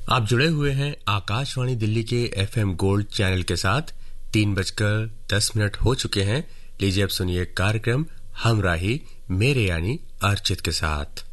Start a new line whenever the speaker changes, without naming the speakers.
आप जुड़े हुए हैं आकाशवाणी दिल्ली के एफएम गोल्ड चैनल के साथ। 3:10 हो चुके हैं। लीजिए अब सुनिए कार्यक्रम हमराही मेरे यानी अर्चित के साथ।